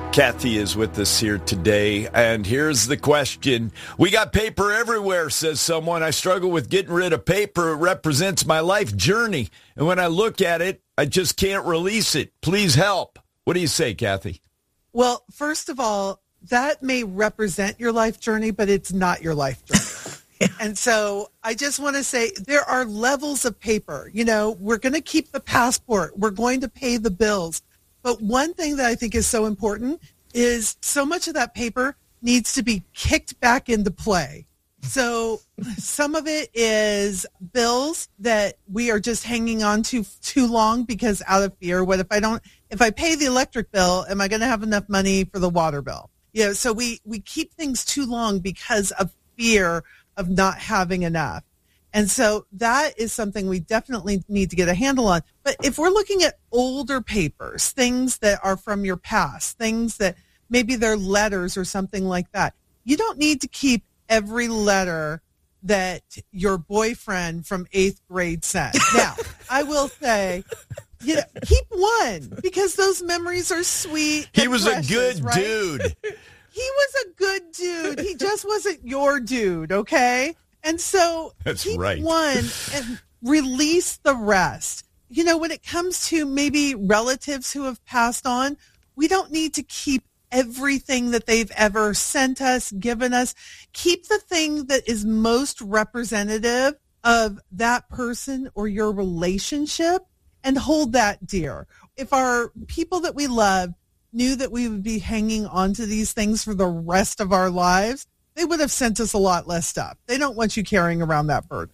Kathy is with us here today, and here's the question. We got paper everywhere, says someone. I struggle with getting rid of paper. It represents my life journey, and when I look at it, I just can't release it. Please help. What do you say, Kathy? Well, first of all, that may represent your life journey, but it's not your life journey. And so I just want to say there are levels of paper. You know, we're going to keep the passport. We're going to pay the bills. But one thing that I think is so important is so much of that paper needs to be kicked back into play. So some of it is bills that we are just hanging on to too long because out of fear. What if I pay the electric bill, am I going to have enough money for the water bill? You know, so we keep things too long because of fear of not having enough. And so that is something we definitely need to get a handle on. But if we're looking at older papers, things that are from your past, things that maybe they're letters or something like that, you don't need to keep every letter that your boyfriend from 8th grade sent. Now, I will say, you know, keep one because those memories are sweet. He was precious, a good right? dude. He was a good dude. He just wasn't your dude, okay? And so keep one and release the rest. You know, when it comes to maybe relatives who have passed on, we don't need to keep everything that they've ever sent us, given us. Keep the thing that is most representative of that person or your relationship and hold that dear. If our people that we love knew that we would be hanging on to these things for the rest of our lives, they would have sent us a lot less stuff. They don't want you carrying around that burden.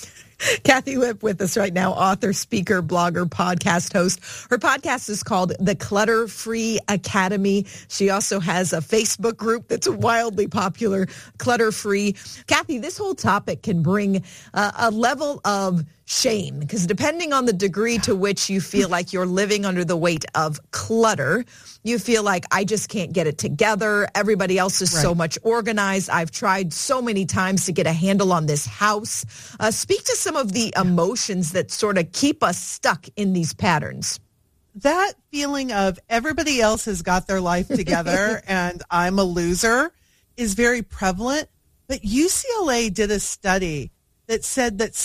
Kathy Whip with us right now, author, speaker, blogger, podcast host. Her podcast is called The Clutter Free Academy. She also has a Facebook group that's wildly popular, Clutter Free. Kathy, this whole topic can bring a level of shame because depending on the degree to which you feel like you're living under the weight of clutter, you feel like I just can't get it together. Everybody else is so much organized. I've tried so many times to get a handle on this house. Speak to some of the emotions that sort of keep us stuck in these patterns. That feeling of everybody else has got their life together and I'm a loser is very prevalent. But UCLA did a study that said that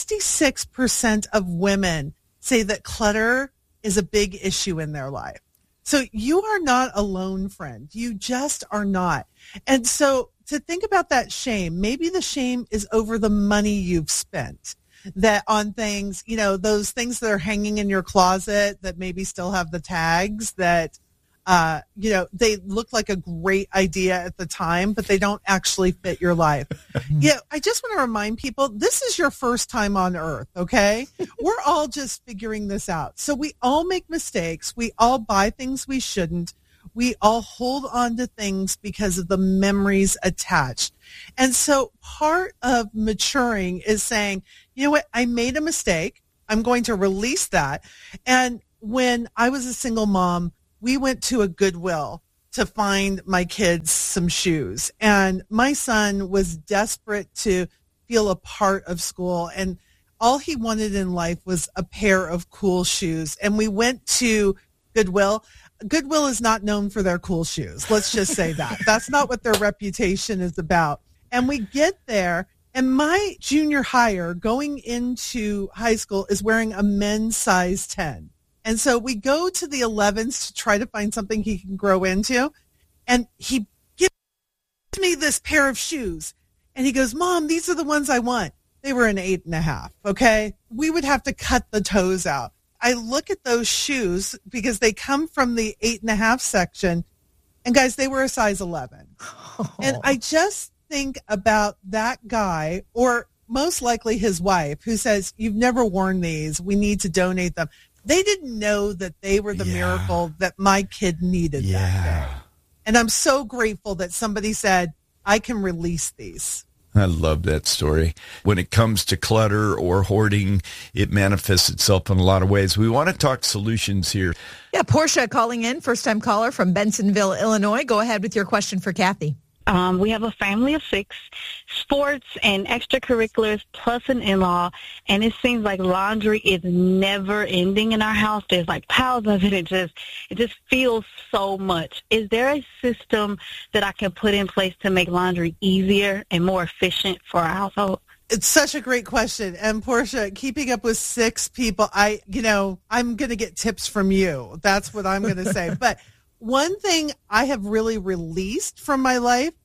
66% of women say that clutter is a big issue in their life. So you are not alone, friend. You just are not. And so to think about that shame, maybe the shame is over the money you've spent that on things, you know, those things that are hanging in your closet that maybe still have the tags that, you know, they look like a great idea at the time, but they don't actually fit your life. Yeah, I just want to remind people, this is your first time on earth, okay? We're all just figuring this out. So we all make mistakes. We all buy things we shouldn't. We all hold on to things because of the memories attached. And so part of maturing is saying, you know what, I made a mistake. I'm going to release that. And when I was a single mom, we went to a Goodwill to find my kids some shoes. And my son was desperate to feel a part of school. And all he wanted in life was a pair of cool shoes. And we went to Goodwill. Goodwill is not known for their cool shoes. Let's just say that. That's not what their reputation is about. And we get there, and my junior hire going into high school is wearing a men's size 10. And so we go to the 11s to try to find something he can grow into. And he gives me this pair of shoes. And he goes, Mom, these are the ones I want. They were an 8.5, okay? We would have to cut the toes out. I look at those shoes because they come from the 8.5 section. And guys, they were a size 11. Oh. And I just think about that guy, or most likely his wife, who says, you've never worn these. We need to donate them. They didn't know that they were the miracle that my kid needed that day. And I'm so grateful that somebody said, I can release these. I love that story. When it comes to clutter or hoarding, it manifests itself in a lot of ways. We want to talk solutions here. Yeah, Portia calling in, first-time caller from Bensonville, Illinois. Go ahead with your question for Kathy. We have a family of 6, sports and extracurriculars, plus an in-law, and it seems like laundry is never ending in our house. There's like piles of it. It just feels so much. Is there a system that I can put in place to make laundry easier and more efficient for our household? It's such a great question. And Portia, keeping up with 6 people, I'm going to get tips from you. That's what I'm going to say. But one thing I have really released from my life,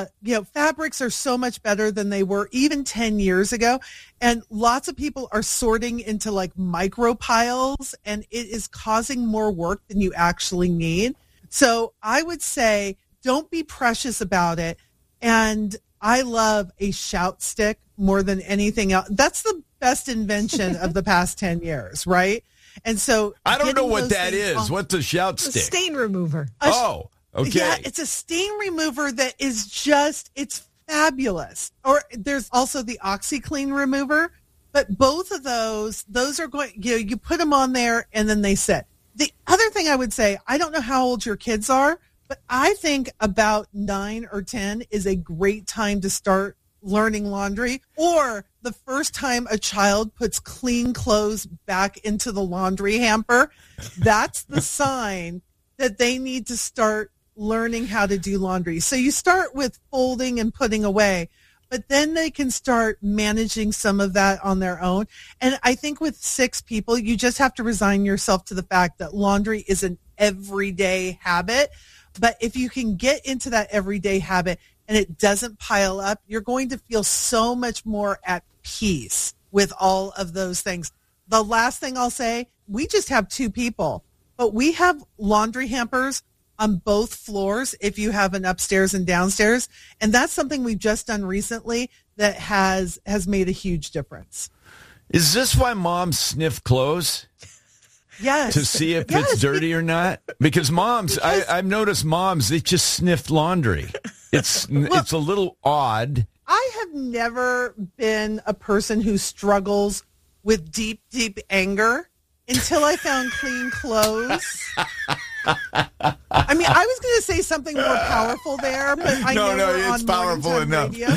fabrics are so much better than they were even 10 years ago. And lots of people are sorting into like micro piles, and it is causing more work than you actually need. So I would say don't be precious about it. And I love a shout stick more than anything else. That's the best invention of the past 10 years, right? And so I don't know what that is. What's a shout stick? A stain remover. Oh, okay. Yeah, it's a stain remover that is it's fabulous. Or there's also the OxyClean remover, but both of those are going, you put them on there and then they sit. The other thing I would say, I don't know how old your kids are, but I think about 9 or 10 is a great time to start learning laundry, or the first time a child puts clean clothes back into the laundry hamper. That's the sign that they need to start learning how to do laundry. So you start with folding and putting away, but then they can start managing some of that on their own. And I think with 6 people, you just have to resign yourself to the fact that laundry is an everyday habit. But if you can get into that everyday habit and it doesn't pile up, you're going to feel so much more at peace with all of those things. The last thing I'll say, we just have 2 people, but we have laundry hampers on both floors if you have an upstairs and downstairs. And that's something we've just done recently that has made a huge difference. Is this why moms sniff clothes? Yes. To see if it's dirty or not? Because I've noticed moms, they just sniff laundry. It's a little odd. I have never been a person who struggles with deep, deep anger until I found clean clothes. I mean, I was going to say something more powerful there, but I know it's powerful enough. Radio.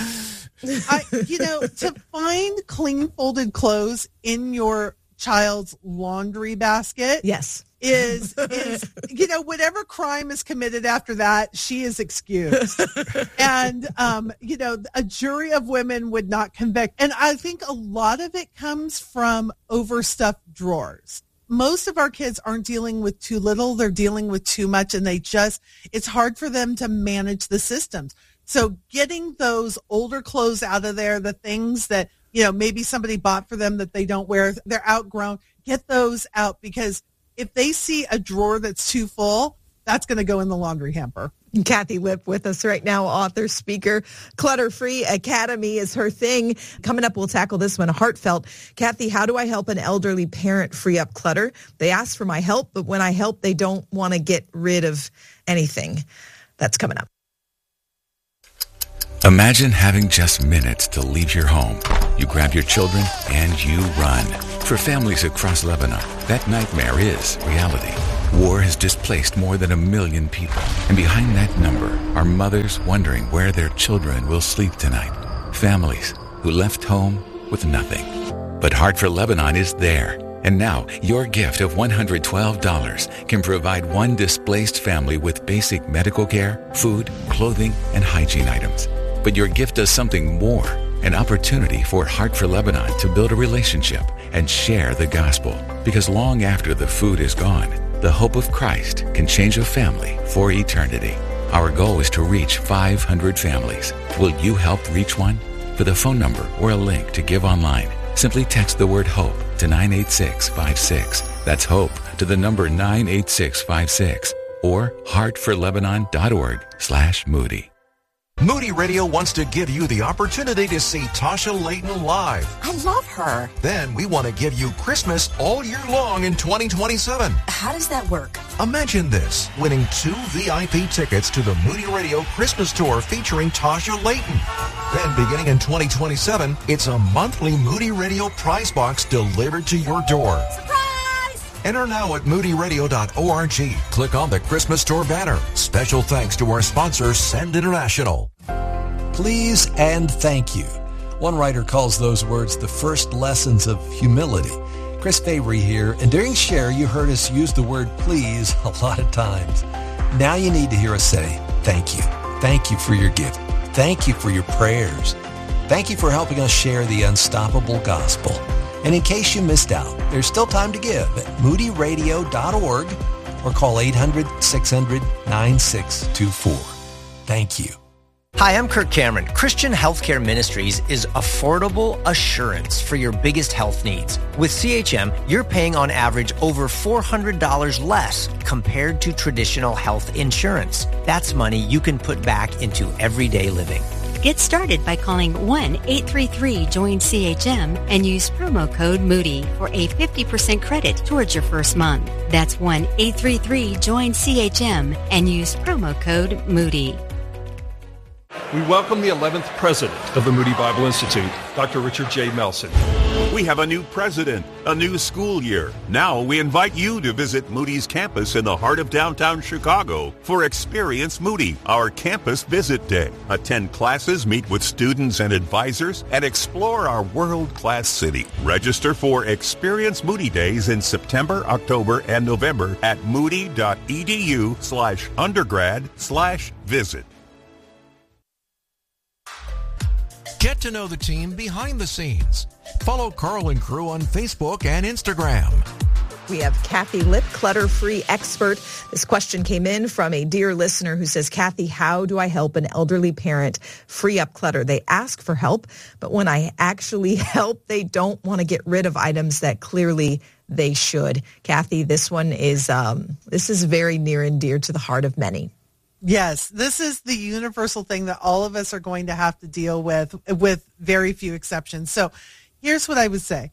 To find clean folded clothes in your child's laundry basket, yes, is whatever crime is committed after that, she is excused. And a jury of women would not convict. And I think a lot of it comes from overstuffed drawers. Most of our kids aren't dealing with too little, they're dealing with too much, and it's hard for them to manage the systems. So getting those older clothes out of there, the things that maybe somebody bought for them that they don't wear, they're outgrown, get those out, because if they see a drawer that's too full, that's going to go in the laundry hamper. Kathy Whip with us right now, author, speaker. Clutter-Free Academy is her thing. Coming up, we'll tackle this one, heartfelt. Kathy, how do I help an elderly parent free up clutter? They ask for my help, but when I help, they don't want to get rid of anything. That's coming up. Imagine having just minutes to leave your home. You grab your children and you run. For families across Lebanon, that nightmare is reality. War has displaced more than 1 million people. And behind that number are mothers wondering where their children will sleep tonight. Families who left home with nothing. But Heart for Lebanon is there. And now, your gift of $112 can provide one displaced family with basic medical care, food, clothing, and hygiene items. But your gift does something more, an opportunity for Heart for Lebanon to build a relationship and share the gospel. Because long after the food is gone, the hope of Christ can change a family for eternity. Our goal is to reach 500 families. Will you help reach one? For the phone number or a link to give online, simply text the word HOPE to 98656. That's HOPE to the number 98656 or heartforlebanon.org/Moody. Moody Radio wants to give you the opportunity to see Tasha Layton live. I love her. Then we want to give you Christmas all year long in 2027. How does that work? Imagine this, winning 2 VIP tickets to the Moody Radio Christmas Tour featuring Tasha Layton. Then beginning in 2027, it's a monthly Moody Radio prize box delivered to your door. Surprise! Enter now at moodyradio.org. Click on the Christmas Tour banner. Special thanks to our sponsor, Send International. Please and thank you. One writer calls those words the first lessons of humility. Chris Fabry here, and during Share, you heard us use the word please a lot of times. Now you need to hear us say thank you. Thank you for your gift. Thank you for your prayers. Thank you for helping us share the unstoppable gospel. And in case you missed out, there's still time to give at moodyradio.org or call 800-600-9624. Thank you. Hi, I'm Kirk Cameron. Christian Healthcare Ministries is affordable assurance for your biggest health needs. With CHM, you're paying on average over $400 less compared to traditional health insurance. That's money you can put back into everyday living. Get started by calling 1-833-JOIN-CHM and use promo code Moody for a 50% credit towards your first month. That's 1-833-JOIN-CHM and use promo code Moody. We welcome the 11th president of the Moody Bible Institute, Dr. Richard J. Melson. We have a new president, a new school year. Now we invite you to visit Moody's campus in the heart of downtown Chicago for Experience Moody, our campus visit day. Attend classes, meet with students and advisors, and explore our world-class city. Register for Experience Moody Days in September, October, and November at moody.edu/undergrad/visit. Get to know the team behind the scenes. Follow Carl and crew on Facebook and Instagram. We have Kathy Lipp, clutter-free expert. This question came in from a dear listener who says, Kathy, how do I help an elderly parent free up clutter? They ask for help, but when I actually help, they don't want to get rid of items that clearly they should. Kathy, this one is very near and dear to the heart of many. Yes, this is the universal thing that all of us are going to have to deal with very few exceptions. So here's what I would say.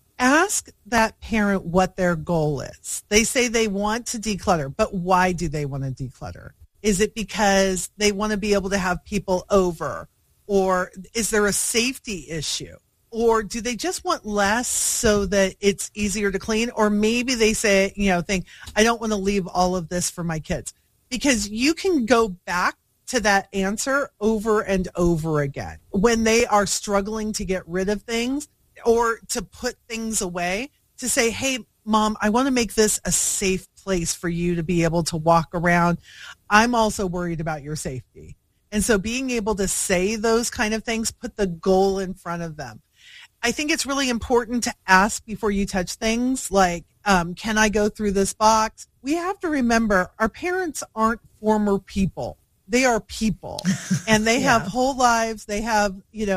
Ask that parent what their goal is. They say they want to declutter, but why do they want to declutter? Is it because they want to be able to have people over? Or is there a safety issue? Or do they just want less so that it's easier to clean? Or maybe they say, think, I don't want to leave all of this for my kids. Because you can go back to that answer over and over again when they are struggling to get rid of things or to put things away, to say, hey, Mom, I want to make this a safe place for you to be able to walk around. I'm also worried about your safety. And so being able to say those kind of things, put the goal in front of them. I think it's really important to ask before you touch things like, can I go through this box? We have to remember our parents aren't former people. They are people and they have whole lives. They have,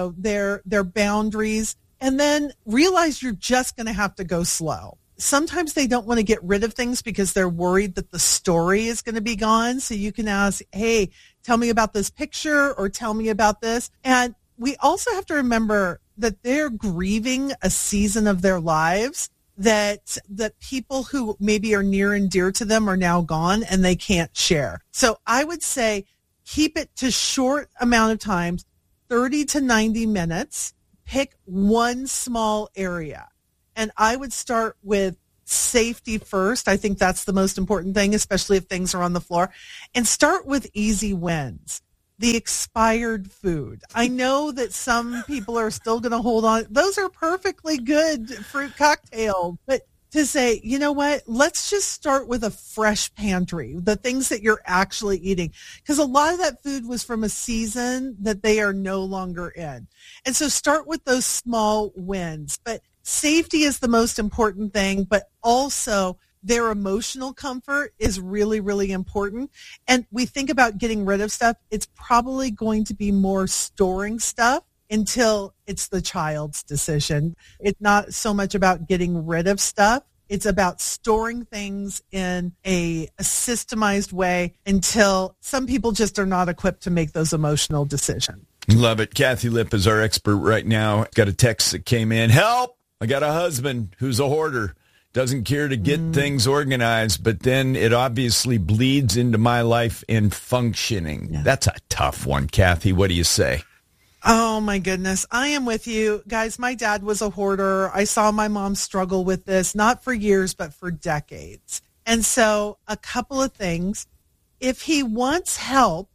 their boundaries, and then realize you're just going to have to go slow. Sometimes they don't want to get rid of things because they're worried that the story is going to be gone. So you can ask, hey, tell me about this picture or tell me about this. And we also have to remember that they're grieving a season of their lives that people who maybe are near and dear to them are now gone and they can't share. So I would say keep it to short amount of times, 30 to 90 minutes. Pick one small area. And I would start with safety first. I think that's the most important thing, especially if things are on the floor. And start with easy wins. The expired food. I know that some people are still going to hold on. Those are perfectly good fruit cocktails. But to say, you know what, let's just start with a fresh pantry, the things that you're actually eating. Because a lot of that food was from a season that they are no longer in. And so start with those small wins. But safety is the most important thing, but also their emotional comfort is really, really important. And we think about getting rid of stuff. It's probably going to be more storing stuff until it's the child's decision. It's not so much about getting rid of stuff. It's about storing things in a systemized way until some people just are not equipped to make those emotional decisions. Love it. Kathy Lipp is our expert right now. Got a text that came in. Help! I got a husband who's a hoarder. Doesn't care to get things organized, but then it obviously bleeds into my life in functioning. Yeah. That's a tough one, Kathy. What do you say? Oh, my goodness. I am with you. Guys, my dad was a hoarder. I saw my mom struggle with this, not for years, but for decades. And so a couple of things. If he wants help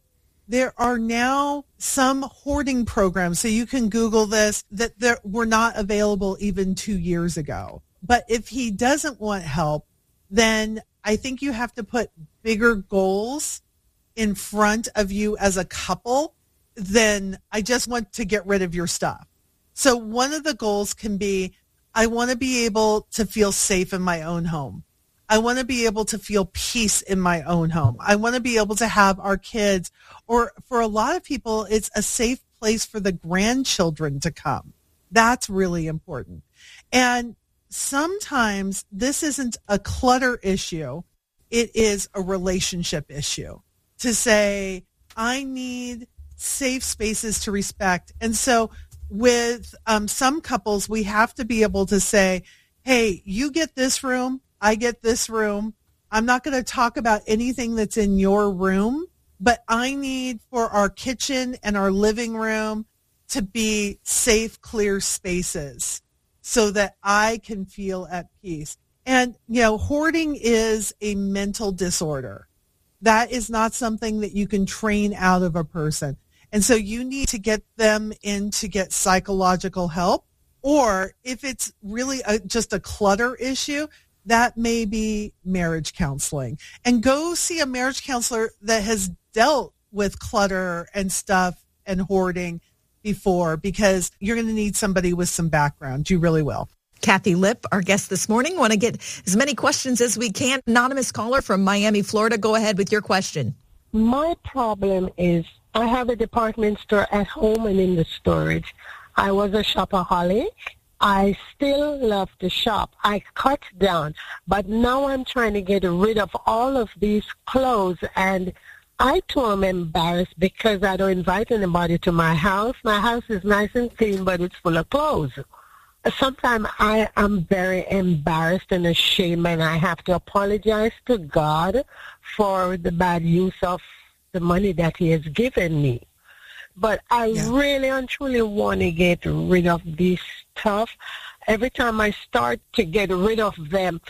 there are now some hoarding programs, so you can Google this, that were not available even 2 years ago. But if he doesn't want help, then I think you have to put bigger goals in front of you as a couple than I just want to get rid of your stuff. So one of the goals can be, I want to be able to feel safe in my own home. I want to be able to feel peace in my own home. I want to be able to have our kids, or for a lot of people, it's a safe place for the grandchildren to come. That's really important. And sometimes this isn't a clutter issue. It is a relationship issue. To say, I need safe spaces to respect. And so with some couples, we have to be able to say, hey, you get this room, I get this room. I'm not going to talk about anything that's in your room, but I need for our kitchen and our living room to be safe, clear spaces so that I can feel at peace. And, hoarding is a mental disorder. That is not something that you can train out of a person. And so you need to get them in to get psychological help. Or if it's really just a clutter issue, that may be marriage counseling. And go see a marriage counselor that has dealt with clutter and stuff and hoarding before, because you're going to need somebody with some background. You really will. Kathy Lipp, our guest this morning. Want to get as many questions as we can. Anonymous caller from Miami, Florida. Go ahead with your question. My problem is I have a department store at home and in the storage. I was a shopaholic. I still love to shop. I cut down, but now I'm trying to get rid of all of these clothes, and I too am embarrassed because I don't invite anybody to my house. My house is nice and clean, but it's full of clothes. Sometimes I am very embarrassed and ashamed, and I have to apologize to God for the bad use of the money that he has given me. But I really and truly want to get rid of this stuff. Every time I start to get rid of them,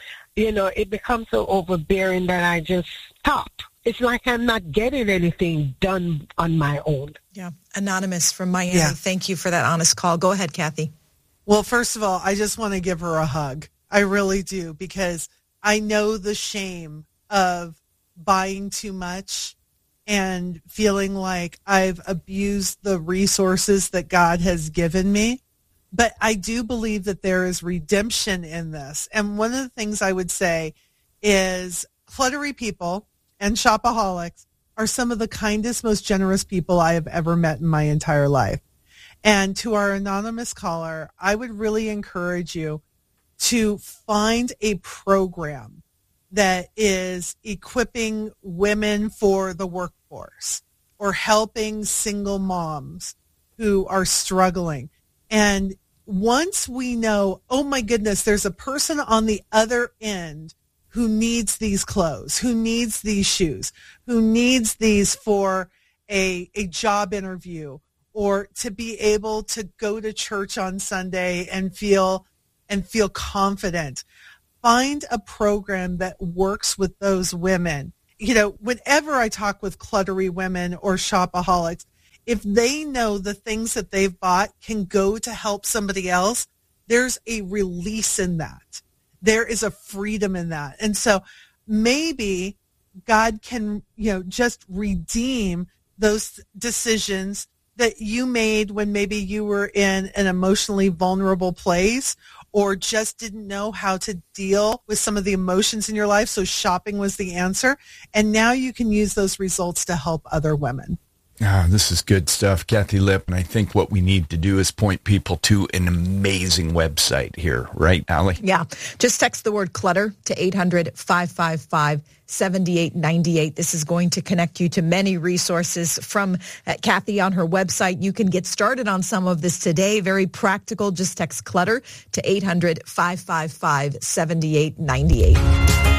it becomes so overbearing that I just stop. It's like I'm not getting anything done on my own. Yeah. Anonymous from Miami. Yeah. Thank you for that honest call. Go ahead, Kathy. Well, first of all, I just want to give her a hug. I really do, because I know the shame of buying too much and feeling like I've abused the resources that God has given me. But I do believe that there is redemption in this. And one of the things I would say is cluttery people and shopaholics are some of the kindest, most generous people I have ever met in my entire life. And to our anonymous caller, I would really encourage you to find a program that is equipping women for the workforce or helping single moms who are struggling. And once we know, oh my goodness, there's a person on the other end who needs these clothes, who needs these shoes, who needs these for a job interview, or to be able to go to church on Sunday and feel confident. Find a program that works with those women. Whenever I talk with cluttery women or shopaholics, if they know the things that they've bought can go to help somebody else, there's a release in that. There is a freedom in that. And so maybe God can, just redeem those decisions that you made when maybe you were in an emotionally vulnerable place or just didn't know how to deal with some of the emotions in your life. So shopping was the answer. And now you can use those results to help other women. This is good stuff, Kathy Lipp. And I think what we need to do is point people to an amazing website here. Right, Allie? Yeah. Just text the word clutter to 800-555-7898. This is going to connect you to many resources from Kathy on her website. You can get started on some of this today. Very practical. Just text clutter to 800-555-7898.